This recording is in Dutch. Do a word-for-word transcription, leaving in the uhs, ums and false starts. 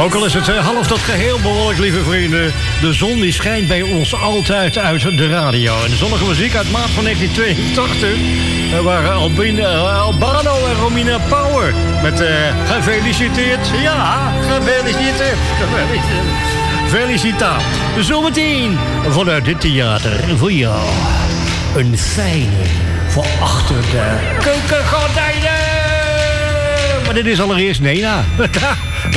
Ook al is het uh, half tot geheel behoorlijk, lieve vrienden. De zon die schijnt bij ons altijd uit de radio. En de zonnige muziek uit maart van negentien tweeëntachtig... Uh, waren Albine, uh, Albano en Romina Power. Met uh, gefeliciteerd. Ja, gefeliciteerd. Gefeliciteerd. Felicitaat. Zometeen vanuit dit theater voor jou. Een fijne voor achter de keukengordijnen. Maar dit is allereerst Nena.